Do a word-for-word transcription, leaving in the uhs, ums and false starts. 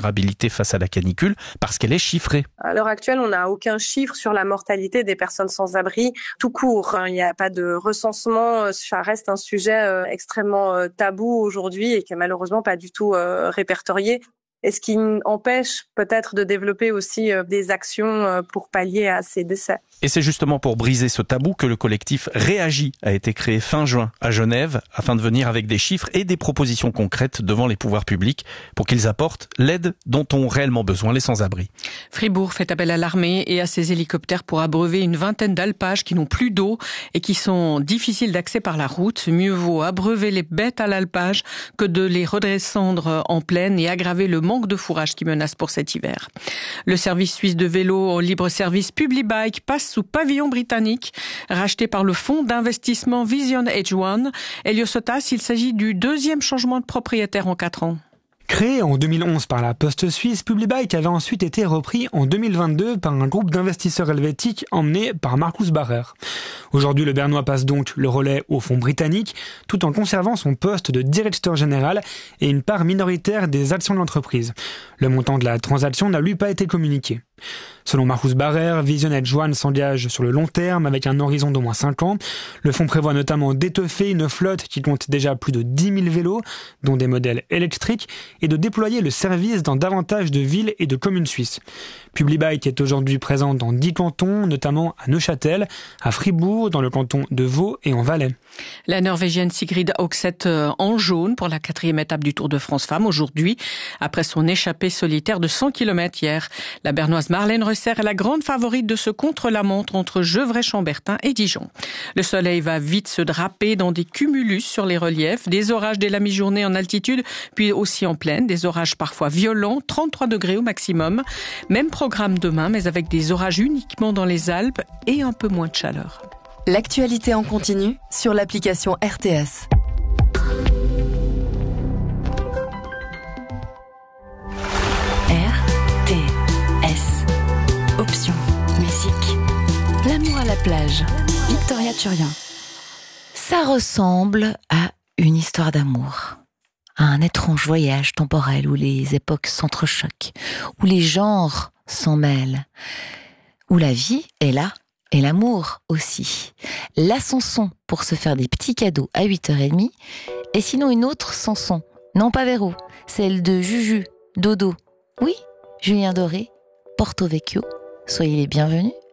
vulnérabilité face à la canicule parce qu'elle est chiffrée. À l'heure actuelle, on n'a aucun chiffre sur la mortalité des personnes sans abri tout court. Il n'y a pas de recensement, ça reste un sujet extrêmement tabou aujourd'hui et qui est malheureusement pas du tout répertorié. Et ce qui empêche peut-être de développer aussi des actions pour pallier à ces décès. Et c'est justement pour briser ce tabou que le collectif Réagit a été créé fin juin à Genève afin de venir avec des chiffres et des propositions concrètes devant les pouvoirs publics pour qu'ils apportent l'aide dont ont réellement besoin les sans-abri. Fribourg fait appel à l'armée et à ses hélicoptères pour abreuver une vingtaine d'alpages qui n'ont plus d'eau et qui sont difficiles d'accès par la route. Mieux vaut abreuver les bêtes à l'alpage que de les redescendre en plaine et aggraver le manque de fourrage qui menace pour cet hiver. Le service suisse de vélo en libre service Publibike passe sous pavillon britannique, racheté par le fonds d'investissement Vision Edge One. Elio Sotas, il s'agit du deuxième changement de propriétaire en quatre ans. Créé en deux mille onze par la Poste suisse, Publibike avait ensuite été repris en deux mille vingt-deux par un groupe d'investisseurs helvétiques emmené par Markus Barer. Aujourd'hui, le Bernois passe donc le relais au fonds britannique, tout en conservant son poste de directeur général et une part minoritaire des actions de l'entreprise. Le montant de la transaction n'a lui pas été communiqué. Selon Markus Barer, Vision Edge One s'engage sur le long terme avec un horizon d'au moins cinq ans. Le fonds prévoit notamment d'étoffer une flotte qui compte déjà plus de dix mille vélos, dont des modèles électriques, et de déployer le service dans davantage de villes et de communes suisses. Publibike est aujourd'hui présent dans dix cantons, notamment à Neuchâtel, à Fribourg, dans le canton de Vaud et en Valais. La Norvégienne Sigrid Hogseth en jaune pour la quatrième étape du Tour de France Femmes aujourd'hui, après son échappée solitaire de cent kilomètres hier. La Bernoise Marlène Reusser est la grande favorite de ce contre-la-montre entre Gevrey-Chambertin et Dijon. Le soleil va vite se draper dans des cumulus sur les reliefs, des orages dès la mi-journée en altitude, puis aussi en plaine, des orages parfois violents, trente-trois degrés au maximum. Même programme demain, mais avec des orages uniquement dans les Alpes et un peu moins de chaleur. L'actualité en continu sur l'application R T S. R T S. Option musique. L'amour à la plage. Victoria Turien. Ça ressemble à une histoire d'amour. À un étrange voyage temporel où les époques s'entrechoquent, où les genres s'en mêlent, où la vie est là et l'amour aussi. La chanson pour se faire des petits cadeaux à huit heures trente et sinon une autre chanson, non pas Véro, celle de Juju, Dodo. Oui, Julien Doré, Porto Vecchio, soyez les bienvenus.